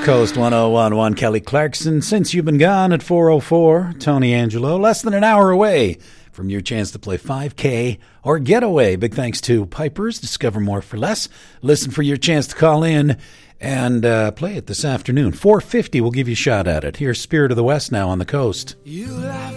Coast 101.1, Kelly Clarkson. Since you've been gone at 4:04, Tony Angelo, less than an hour away from your chance to play 5K or Getaway. Big thanks to Pipers. Discover more for less. Listen for your chance to call in and play it this afternoon. 4:50, we'll give you a shot at it. Here's Spirit of the West now on the Coast.